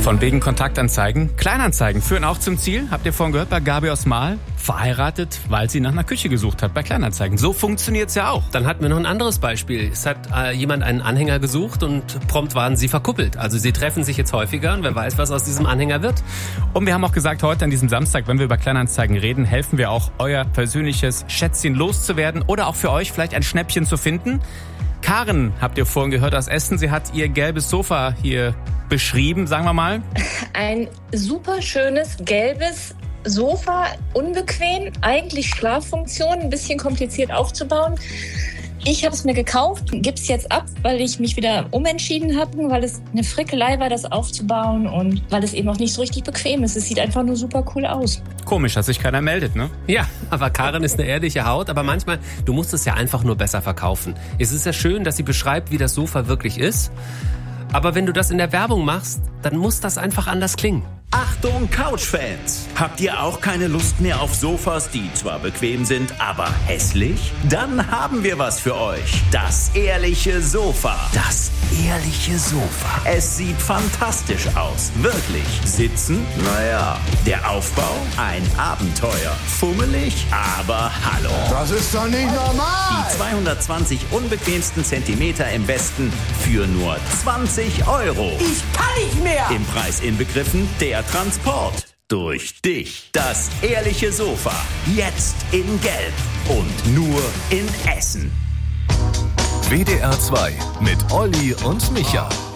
Von wegen Kontaktanzeigen. Kleinanzeigen führen auch zum Ziel. Habt ihr vorhin gehört bei Gabi aus Mahl? Verheiratet, weil sie nach einer Küche gesucht hat bei Kleinanzeigen. So funktioniert's ja auch. Dann hatten wir noch ein anderes Beispiel. Es hat jemand einen Anhänger gesucht und prompt waren sie verkuppelt. Also sie treffen sich jetzt häufiger und wer weiß, was aus diesem Anhänger wird. Und wir haben auch gesagt, heute an diesem Samstag, wenn wir über Kleinanzeigen reden, helfen wir auch, euer persönliches Schätzchen loszuwerden oder auch für euch vielleicht ein Schnäppchen zu finden. Karen, habt ihr vorhin gehört aus Essen, sie hat ihr gelbes Sofa hier beschrieben, sagen wir mal. Ein super schönes gelbes Sofa, unbequem, eigentlich Schlaffunktion, ein bisschen kompliziert aufzubauen. Ich habe es mir gekauft, gebe es jetzt ab, weil ich mich wieder umentschieden habe, weil es eine Frickelei war, das aufzubauen und weil es eben auch nicht so richtig bequem ist. Es sieht einfach nur super cool aus. Komisch, dass sich keiner meldet, ne? Ja, aber Karen ist eine ehrliche Haut, aber manchmal, du musst es ja einfach nur besser verkaufen. Es ist ja schön, dass sie beschreibt, wie das Sofa wirklich ist, aber wenn du das in der Werbung machst, dann muss das einfach anders klingen. Achtung Couch-Fans! Habt ihr auch keine Lust mehr auf Sofas, die zwar bequem sind, aber hässlich? Dann haben wir was für euch. Das ehrliche Sofa. Das ehrliche Sofa. Es sieht fantastisch aus. Wirklich. Sitzen? Naja. Der Aufbau? Ein Abenteuer. Fummelig? Aber hallo. Das ist doch nicht normal! Die 220 unbequemsten Zentimeter im Westen für nur 20 €. Ich kann nicht mehr! Im Preis inbegriffen der Transport durch dich. Das ehrliche Sofa. Jetzt in Gelb. Und nur in Essen. WDR 2 mit Olli und Micha.